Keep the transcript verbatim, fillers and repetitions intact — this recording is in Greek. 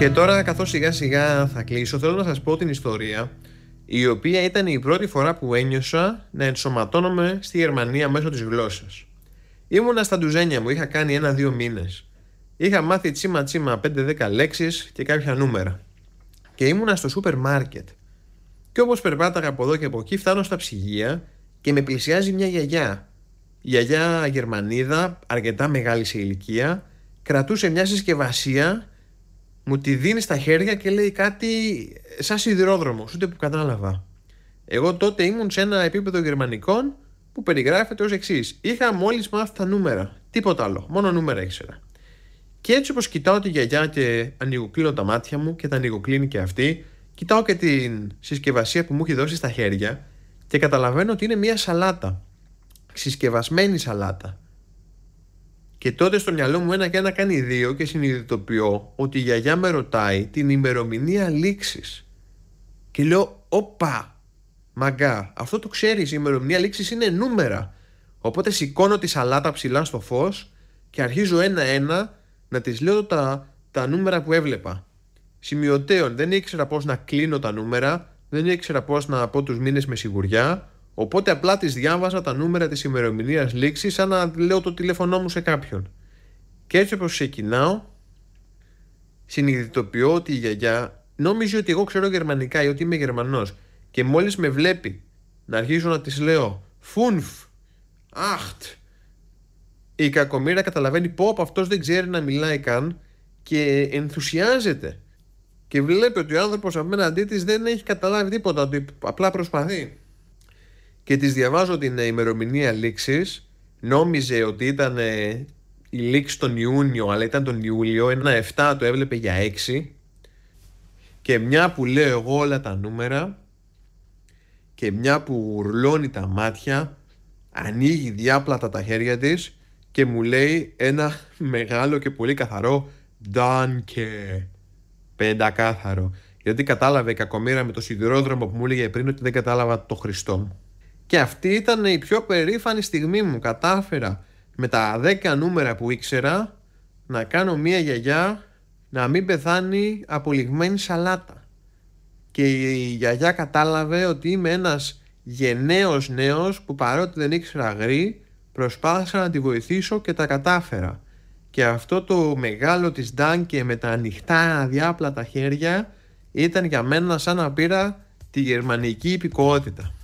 Και τώρα, καθώς σιγά σιγά θα κλείσω, θέλω να σας πω την ιστορία, η οποία ήταν η πρώτη φορά που ένιωσα να ενσωματώνομαι στη Γερμανία μέσω της γλώσσας. Ήμουνα στα ντουζένια μου, είχα κάνει ένα-δύο μήνες. Είχα μάθει τσίμα τσίμα πέντε δέκα λέξεις και κάποια νούμερα. Και ήμουνα στο σούπερ μάρκετ. Και όπως περπάταγα από εδώ και από εκεί, φτάνω στα ψυγεία και με πλησιάζει μια γιαγιά. Η γιαγιά Γερμανίδα, αρκετά μεγάλη σε ηλικία, κρατούσε μια συσκευασία, μου τη δίνει στα χέρια και λέει κάτι σαν σιδηρόδρομο, ούτε που κατάλαβα. Εγώ τότε ήμουν σε ένα επίπεδο γερμανικών που περιγράφεται ως εξής: είχα μόλις μάθει τα νούμερα, τίποτα άλλο, μόνο νούμερα ήξερα. Και έτσι όπως κοιτάω τη γιαγιά και ανοιγοκλίνω τα μάτια μου και τα ανοιγοκλίνει και αυτή, κοιτάω και την συσκευασία που μου έχει δώσει στα χέρια και καταλαβαίνω ότι είναι μια σαλάτα, συσκευασμένη σαλάτα. Και τότε στο μυαλό μου ένα και ένα κάνει δύο και συνειδητοποιώ ότι η γιαγιά με ρωτάει την ημερομηνία λήξης. Και λέω, όπα, μαγκά, αυτό το ξέρεις, η ημερομηνία λήξης είναι νούμερα. Οπότε σηκώνω τη σαλάτα ψηλά στο φως και αρχίζω ένα-ένα να της λέω τα, τα νούμερα που έβλεπα. Σημειωτέων, δεν ήξερα πώς να κλείνω τα νούμερα, δεν ήξερα πώς να πω τους μήνες με σιγουριά, οπότε απλά της διάβαζα τα νούμερα της ημερομηνίας λήξης σαν να λέω το τηλέφωνό μου σε κάποιον. Και έτσι όπως ξεκινάω, συνειδητοποιώ ότι η γιαγιά νόμιζε ότι εγώ ξέρω γερμανικά ή ότι είμαι Γερμανός, και μόλις με βλέπει να αρχίζω να της λέω φουνφ, αχτ, η κακομοίρα καταλαβαίνει πω από αυτός δεν ξέρει να μιλάει καν και ενθουσιάζεται και βλέπει ότι ο άνθρωπος απέναντί της δεν έχει καταλάβει τίποτα, ότι απλά προσπαθεί. Και της διαβάζω την ημερομηνία λήξης. Νόμιζε ότι ήταν η λήξη τον Ιούνιο, αλλά ήταν τον Ιούλιο. Ένα επτά το έβλεπε για έξι. Και μια που λέω εγώ όλα τα νούμερα και μια που ουρλώνει τα μάτια, ανοίγει διάπλατα τα χέρια της και μου λέει ένα μεγάλο και πολύ καθαρό Danke, πεντακάθαρο, γιατί κατάλαβε η κακομοίρα με το σιδηρόδρομο που μου έλεγε πριν ότι δεν κατάλαβα το Χριστό μου. Και αυτή ήταν η πιο περήφανη στιγμή μου. Κατάφερα με τα δέκα νούμερα που ήξερα να κάνω μια γιαγιά να μην πεθάνει από λιγμένη σαλάτα. Και η γιαγιά κατάλαβε ότι είμαι ένας γενναίος νέος που παρότι δεν ήξερα γρή, προσπάθησα να τη βοηθήσω και τα κατάφερα. Και αυτό το μεγάλο της Danke με τα ανοιχτά αδιάπλατα χέρια ήταν για μένα σαν να πήρα τη γερμανική υπηκοότητα.